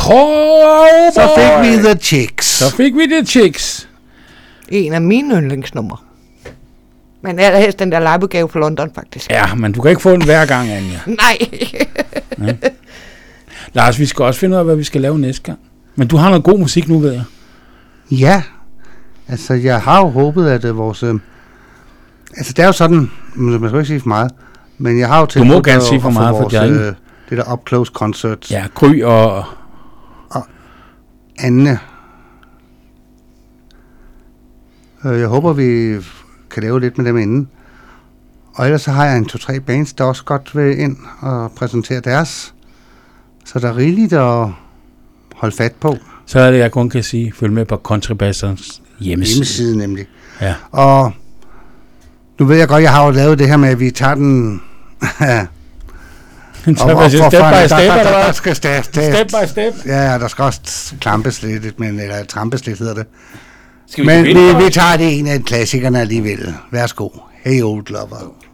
Cowboy! Så fik vi The Chicks. En af mine yndlingsnumre. Men allerhelst den der liveudgave fra London, faktisk. Ja, men du kan ikke få den hver gang, Anja. Nej. Ja. Lars, vi skal også finde ud af, hvad vi skal lave næste gang. Men du har noget god musik nu, ved jeg. Ja, altså jeg har jo håbet, at vores... altså det er jo sådan, man skal ikke sige for meget, men jeg har jo til... Du må gerne sige for meget, for vores, det der Up Close Concert. Ja, Gry og Anne. Jeg håber, vi kan lave lidt med dem inden. Og ellers så har jeg 2-3 bands, der også godt vil ind og præsentere deres. Så der er rigeligt at holde fat på. Så er det, jeg kun kan sige, følg med på Contrabassers hjemmeside. Nemlig. Ja. Og nu ved jeg godt, jeg har jo lavet det her med, at vi tager den... Step by step. Ja, der skal også klampes lidt, eller trampes lidt, hedder det. Men vi tager det en af klassikerne alligevel. Værsgo. Hey Old Lover.